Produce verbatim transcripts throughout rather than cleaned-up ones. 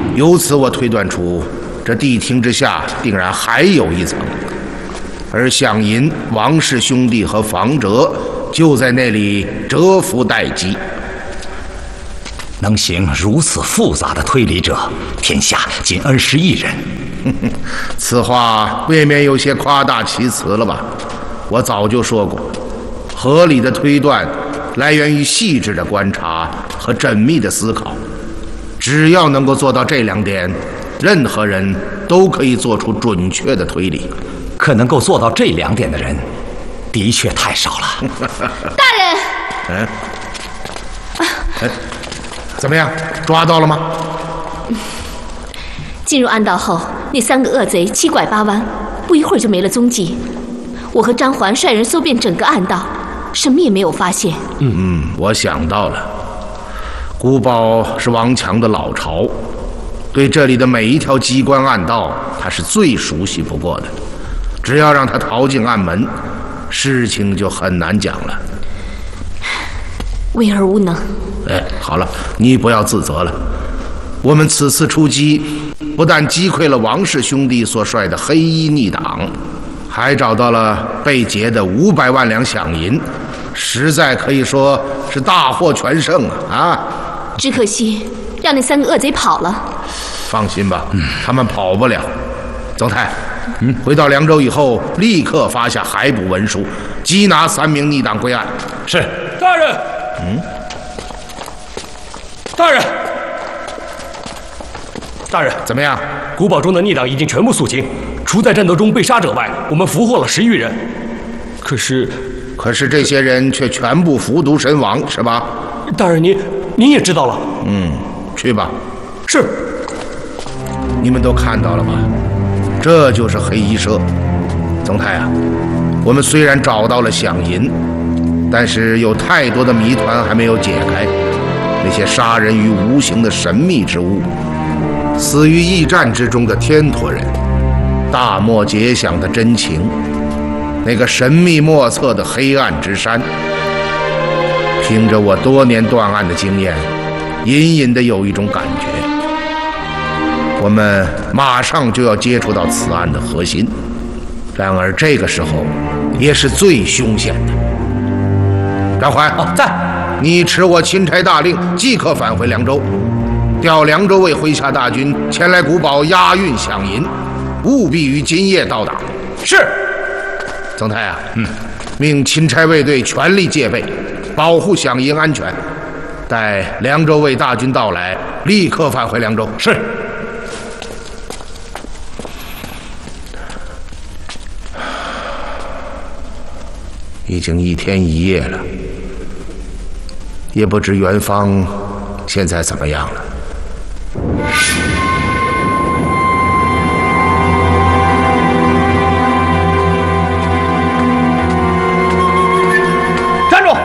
由此我推断出，这地厅之下定然还有一层，而项银、王氏兄弟和房哲就在那里蛰伏待机。 能行如此复杂的推理者，天下仅二十一人。 此话未免有些夸大其词了吧？我早就说过，合理的推断来源于细致的观察和缜密的思考。只要能够做到这两点，任何人都可以做出准确的推理。 可能够做到这两点的人，的确太少了。 大人， 嗯，哎，怎么样？抓到了吗？ 进入暗道后，那三个恶贼七拐八弯，不一会儿就没了踪迹。我和张环率人搜遍整个暗道，什么也没有发现。 嗯嗯，我想到了，古堡是王强的老巢，对这里的每一条机关暗道，他是最熟悉不过的。只要让他逃进暗门，事情就很难讲了。 为而无能。 哎，好了，你不要自责了。我们此次出击，不但击溃了王氏兄弟所率的黑衣逆党，还找到了被劫的五百万两饷银，实在可以说是大获全胜啊！啊！ 只可惜让那三个恶贼跑了。 放心吧，嗯、他们跑不了。曾太，嗯，回到凉州以后，立刻发下海捕文书，缉拿三名逆党归案。 是， 大人。 嗯， 大人，大人， 怎么样？ 古堡中的逆党已经全部肃清，除在战斗中被杀者外，我们俘获了十余人。可是， 可是这些人却全部服毒身亡，是吧？ 大人您您也知道了。 嗯，去吧。 是。 你们都看到了吧？这就是黑衣社。曾太啊，我们虽然找到了饷银，但是有太多的谜团还没有解开。那些杀人于无形的神秘之物，死于驿站之中的天驼人，大漠结响的真情，那个神秘莫测的黑暗之山。凭着我多年断案的经验，隐隐的有一种感觉，我们马上就要接触到此案的核心。然而这个时候也是最凶险的。张环， 哦，在。 你持我钦差大令，即刻返回凉州，调凉州卫麾下大军前来古堡押运饷银，务必于今夜到达。 是。 曾太啊，嗯，命钦差卫队全力戒备，保护饷银安全。待凉州卫大军到来，立刻返回凉州。 是。 已经一天一夜了，也不知元芳现在怎么样了。 站住！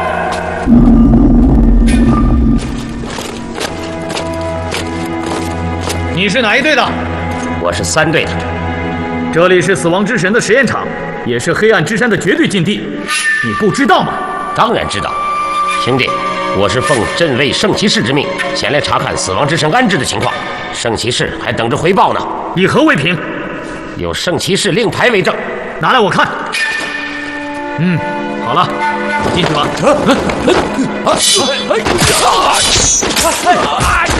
你是哪一队的？ 我是三队的。 这里是死亡之神的实验场，也是黑暗之山的绝对禁地，你不知道吗？ 当然知道，兄弟，我是奉镇卫圣骑士之命前来查看死亡之神安置的情况，圣骑士还等着回报呢。 以何为凭？ 有圣骑士令牌为证。 拿来我看。嗯，好了，进去吧。啊啊啊啊啊